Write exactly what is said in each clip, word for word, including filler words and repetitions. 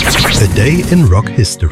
A Day in Rock History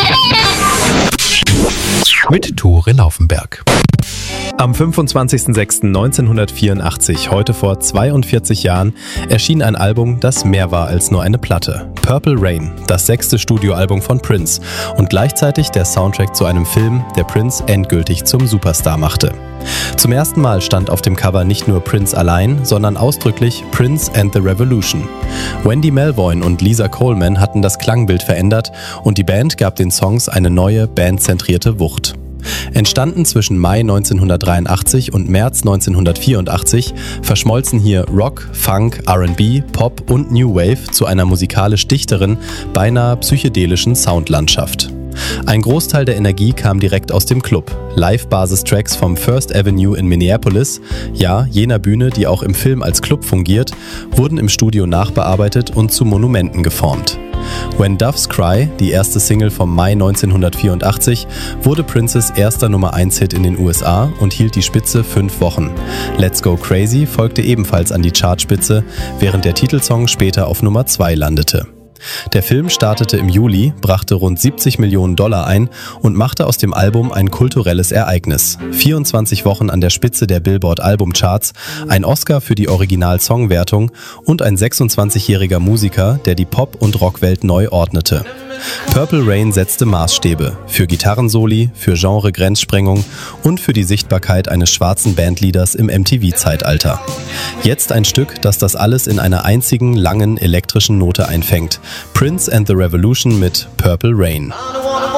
mit Tore Laufenberg. Am fünfundzwanzigsten sechsten neunzehnhundertvierundachtzig, heute vor zweiundvierzig Jahren, erschien ein Album, das mehr war als nur eine Platte. Purple Rain, das sechste Studioalbum von Prince und gleichzeitig der Soundtrack zu einem Film, der Prince endgültig zum Superstar machte. Zum ersten Mal stand auf dem Cover nicht nur Prince allein, sondern ausdrücklich Prince and the Revolution. Wendy Melvoin und Lisa Coleman hatten das Klangbild verändert und die Band gab den Songs eine neue, bandzentrierte Wucht. Entstanden zwischen Mai neunzehnhundertdreiundachtzig und März neunzehnhundertvierundachtzig, verschmolzen hier Rock, Funk, R and B, Pop und New Wave zu einer musikalisch dichteren, beinahe psychedelischen Soundlandschaft. Ein Großteil der Energie kam direkt aus dem Club. Live-Basis-Tracks vom First Avenue in Minneapolis, ja, jener Bühne, die auch im Film als Club fungiert, wurden im Studio nachbearbeitet und zu Monumenten geformt. When Doves Cry, die erste Single vom Mai neunzehnhundertvierundachtzig, wurde Princes erster Nummer eins Hit in den U S A und hielt die Spitze fünf Wochen. Let's Go Crazy folgte ebenfalls an die Chartspitze, während der Titelsong später auf Nummer zwei landete. Der Film startete im Juli, brachte rund siebzig Millionen Dollar ein und machte aus dem Album ein kulturelles Ereignis. vierundzwanzig Wochen an der Spitze der Billboard-Albumcharts, ein Oscar für die Original-Songwertung und ein sechsundzwanzigjähriger Musiker, der die Pop- und Rockwelt neu ordnete. Purple Rain setzte Maßstäbe für Gitarrensoli, für Genre-Grenzsprengung und für die Sichtbarkeit eines schwarzen Bandleaders im M T V-Zeitalter. Jetzt ein Stück, das das alles in einer einzigen, langen, elektrischen Note einfängt. Prince and the Revolution mit Purple Rain.